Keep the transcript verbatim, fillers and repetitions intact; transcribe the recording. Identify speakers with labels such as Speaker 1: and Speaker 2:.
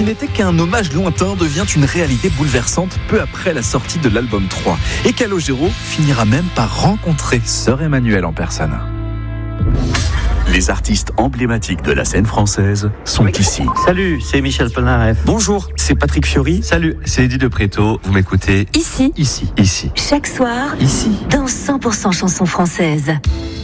Speaker 1: n'était qu'un hommage lointain devient une réalité bouleversante peu après la sortie de l'album trois. Et Calogero finira même par rencontrer Sœur Emmanuelle en personne.
Speaker 2: Les artistes emblématiques de la scène française sont ici.
Speaker 3: Salut, c'est Michel Polnareff.
Speaker 1: Bonjour, c'est Patrick Fiori.
Speaker 3: Salut, c'est Eddie de Préto. Vous m'écoutez
Speaker 4: Ici,
Speaker 3: ici, ici,
Speaker 4: chaque soir,
Speaker 3: ici.
Speaker 4: dans cent pour cent chansons françaises.